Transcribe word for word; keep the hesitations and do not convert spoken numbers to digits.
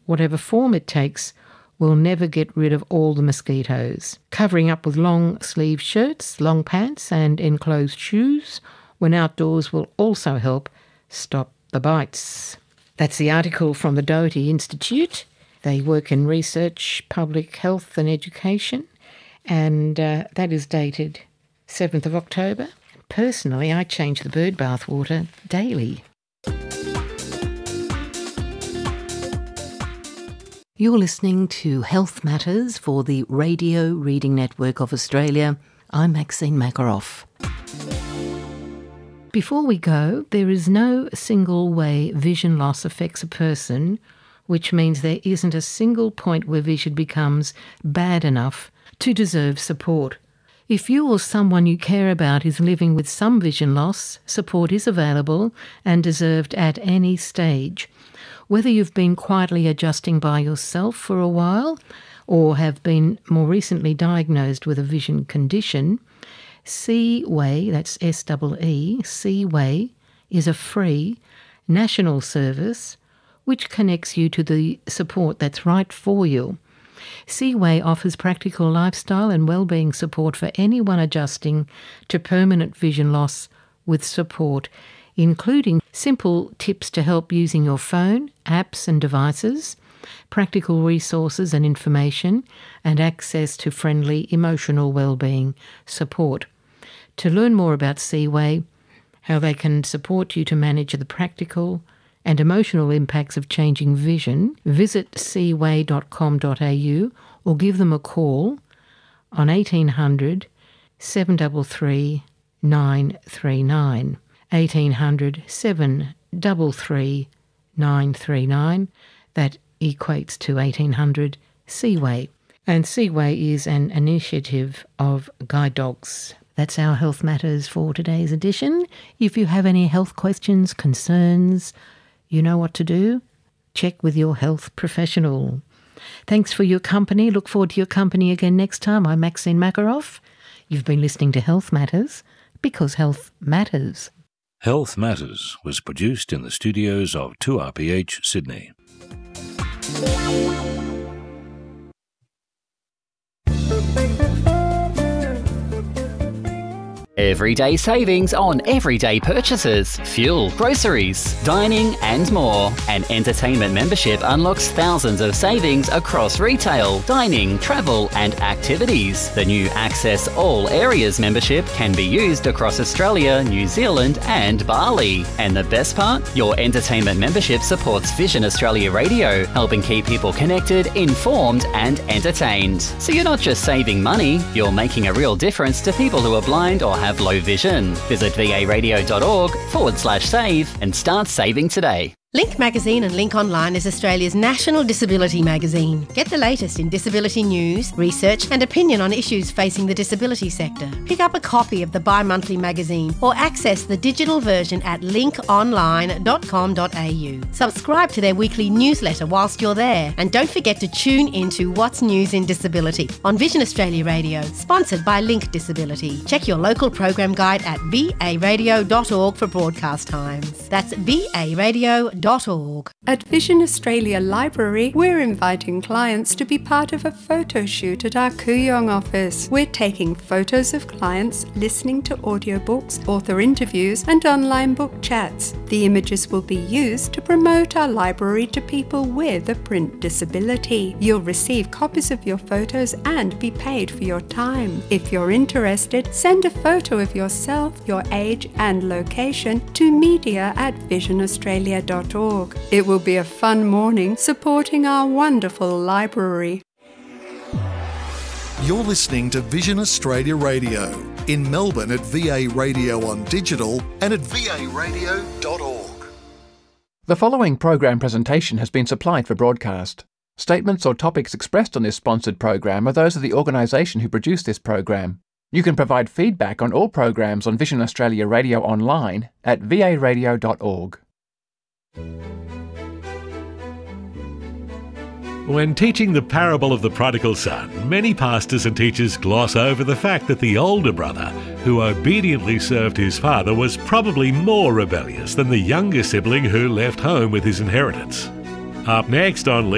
whatever form it takes, will never get rid of all the mosquitoes. Covering up with long sleeve shirts, long pants and enclosed shoes when outdoors will also help stop the bites. That's the article from the Doherty Institute. They work in research, public health and education, and uh, that is dated seventh of October. Personally, I change the bird bath water daily. You're listening to Health Matters for the Radio Reading Network of Australia. I'm Maxine Makaroff. Before we go, there is no single way vision loss affects a person, which means there isn't a single point where vision becomes bad enough to deserve support. If you or someone you care about is living with some vision loss, support is available and deserved at any stage. Whether you've been quietly adjusting by yourself for a while or have been more recently diagnosed with a vision condition, Seaway, that's S E E, Seaway is a free national service which connects you to the support that's right for you. Seaway offers practical lifestyle and wellbeing support for anyone adjusting to permanent vision loss with support, including simple tips to help using your phone, apps and devices, practical resources and information, and access to friendly emotional wellbeing support. To learn more about Seaway, how they can support you to manage the practical and emotional impacts of changing vision, visit seaway dot com dot a u or give them a call on eighteen hundred, seven three three, nine three nine. eighteen hundred, seven three three, nine three nine. That equates to eighteen hundred Seaway. And Seaway is an initiative of Guide Dogs. That's our Health Matters for today's edition. If you have any health questions, concerns, you know what to do. Check with your health professional. Thanks for your company. Look forward to your company again next time. I'm Maxine Makaroff. You've been listening to Health Matters because health matters. Health Matters was produced in the studios of two R P H Sydney. Everyday savings on everyday purchases, fuel, groceries, dining and more. An entertainment membership unlocks thousands of savings across retail, dining, travel and activities. The new Access All Areas membership can be used across Australia, New Zealand and Bali. And the best part? Your entertainment membership supports Vision Australia Radio, helping keep people connected, informed and entertained. So you're not just saving money, you're making a real difference to people who are blind or have low vision. Visit varadio.org forward slash save and start saving today. Link Magazine and Link Online is Australia's national disability magazine. Get the latest in disability news, research and opinion on issues facing the disability sector. Pick up a copy of the bi-monthly magazine or access the digital version at link online dot com dot a u. Subscribe to their weekly newsletter whilst you're there, and don't forget to tune into What's News in Disability on Vision Australia Radio, sponsored by Link Disability. Check your local program guide at v a radio dot org for broadcast times. That's v a radio dot org. At Vision Australia Library, we're inviting clients to be part of a photo shoot at our Kooyong office. We're taking photos of clients listening to audiobooks, author interviews and online book chats. The images will be used to promote our library to people with a print disability. You'll receive copies of your photos and be paid for your time. If you're interested, send a photo of yourself, your age and location to media at vision australia dot org. It will be a fun morning supporting our wonderful library. You're listening to Vision Australia Radio in Melbourne at V A Radio on digital and at v a radio dot org. The following program presentation has been supplied for broadcast. Statements or topics expressed on this sponsored program are those of the organisation who produced this program. You can provide feedback on all programs on Vision Australia Radio online at v a radio dot org. When teaching the parable of the prodigal son, many pastors and teachers gloss over the fact that the older brother, who obediently served his father, was probably more rebellious than the younger sibling who left home with his inheritance. Up next on